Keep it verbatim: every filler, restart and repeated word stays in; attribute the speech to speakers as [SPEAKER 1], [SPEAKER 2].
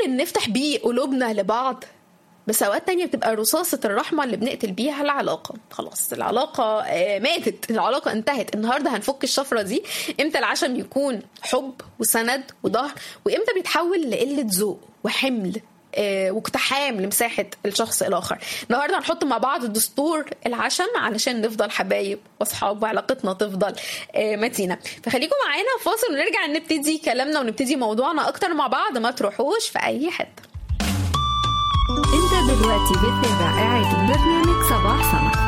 [SPEAKER 1] ممكن نفتح بيه قلوبنا لبعض، بس اوقات تانية بتبقى رصاصة الرحمة اللي بنقتل بيها العلاقة. خلاص العلاقة ماتت، العلاقة انتهت. النهاردة هنفك الشفرة دي. امتى العشم يكون حب وسند وظهر، وامتى بيتحول لقلة ذوق وحمل واقتحام لمساحة الشخص الآخر. النهاردة هنحط مع بعض دستور العشم علشان نفضل حبايب واصحاب وعلاقتنا تفضل متينة. فخليكم معانا فاصل ونرجع نبتدي كلامنا ونبتدي موضوعنا أكتر مع بعض. ما تروحوش في أي حتة.
[SPEAKER 2] انت دلوقتي بتتابع إعادة برنامج صباح سما.